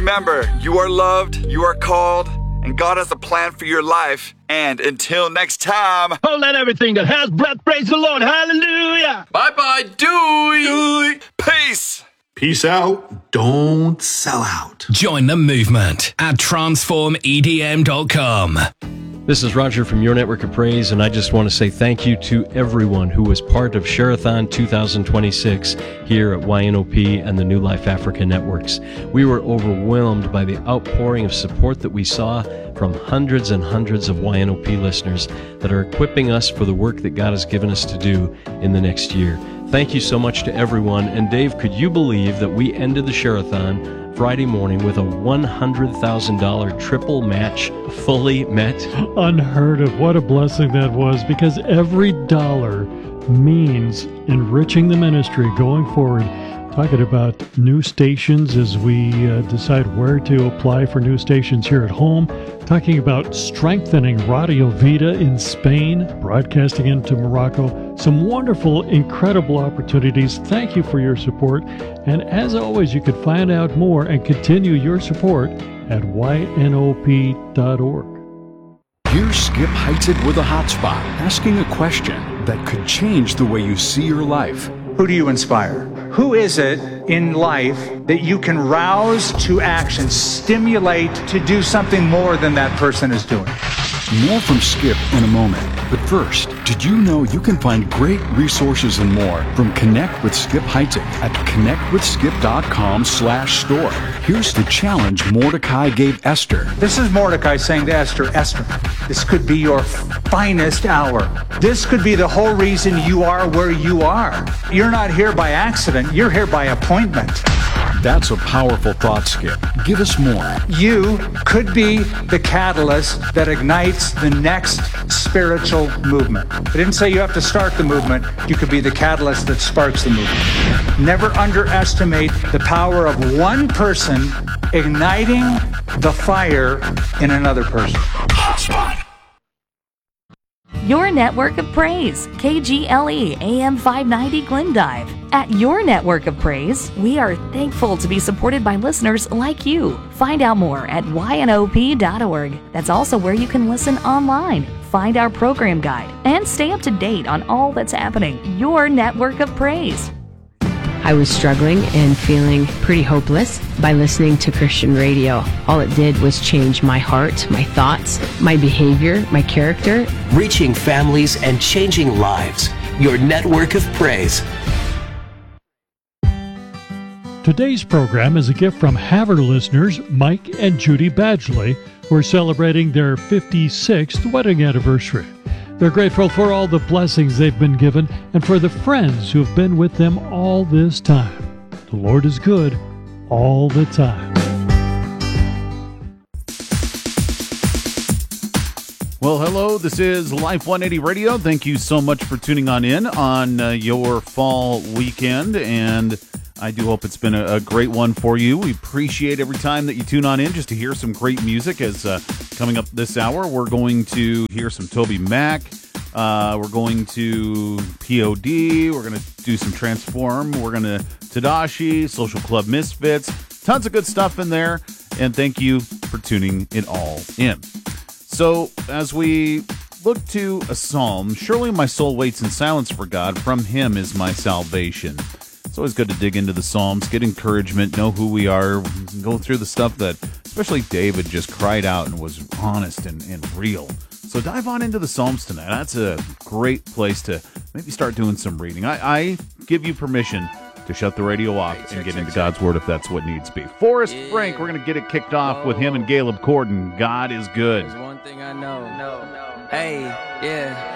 remember, you are loved, you are called, and God has a plan for your life. And until next time, oh, let everything that has breath praise the Lord. Hallelujah. Bye-bye. Dewey. Peace. Peace out. Don't sell out. Join the movement at transformedm.com. This is Roger from Your Network of Praise, and I just want to say thank you to everyone who was part of Share-a-thon 2026 here at YNOP and the New Life Africa networks. We were overwhelmed by the outpouring of support that we saw from hundreds and hundreds of YNOP listeners that are equipping us for the work that God has given us to do in the next year. Thank you so much to everyone. And Dave, could you believe that we ended the Share-a-thon Friday morning with a $100,000 triple match fully met? Unheard of. What a blessing that was, because every dollar means enriching the ministry going forward. Talking about new stations as we decide where to apply for new stations here at home. Talking about strengthening Radio Vida in Spain, broadcasting into Morocco. Some wonderful, incredible opportunities. Thank you for your support. And as always, you can find out more and continue your support at ynop.org. Here's Skip Heitzig with a hotspot, asking a question that could change the way you see your life. Who do you inspire? Who is it in life that you can rouse to action, stimulate to do something more than that person is doing? More from Skip in a moment. But first, did you know you can find great resources and more from Connect with Skip Heitzig at connectwithskip.com/store. Here's the challenge Mordecai gave Esther. This is Mordecai saying to Esther, Esther, this could be your finest hour. This could be the whole reason you are where you are. You're not here by accident. You're here by appointment. That's a powerful thought, Skip. Give us more. You could be the catalyst that ignites the next spiritual movement. I didn't say you have to start the movement. You could be the catalyst that sparks the movement. Never underestimate the power of one person igniting the fire in another person. Your Network of Praise, KGLE AM 590 Glendive. At Your Network of Praise, we are thankful to be supported by listeners like you. Find out more at ynop.org. That's also where you can listen online, find our program guide, and stay up to date on all that's happening. Your Network of Praise. I was struggling and feeling pretty hopeless by listening to Christian radio. All it did was change my heart, my thoughts, my behavior, my character. Reaching families and changing lives. Your Network of Praise. Today's program is a gift from Havre listeners Mike and Judy Badgley, who are celebrating their 56th wedding anniversary. They're grateful for all the blessings they've been given and for the friends who have been with them all this time. The Lord is good all the time. Well, hello, this is Life 180 Radio. Thank you so much for tuning on in on your fall weekend, and I do hope it's been a great one for you. We appreciate every time that you tune on in just to hear some great music. As coming up this hour, we're going to hear some Toby Mac. We're going to POD. We're going to do some Transform. We're going to Tadashi, Social Club Misfits. Tons of good stuff in there. And thank you for tuning it all in. So as we look to a psalm, surely my soul waits in silence for God. From him is my salvation. It's always good to dig into the Psalms, get encouragement, know who we are, go through the stuff that especially David just cried out and was honest and real. So dive on into the Psalms tonight. That's a great place to maybe start doing some reading. I give you permission to shut the radio off and get into God's Word if that's what needs to be. Forrest Frank, we're going to get it kicked off with him and Caleb Corden. God is good. There's one thing I know. Hey, yeah.